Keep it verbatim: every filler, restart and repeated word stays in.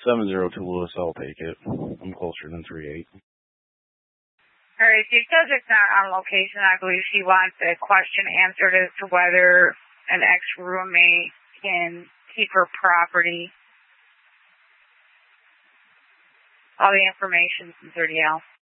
seven zero two Lewis, I'll take it. I'm closer than three eight. All right, she says it's not on location. I believe she wants a question answered as to whether an ex-roommate can keep her property. All the information from thirty L.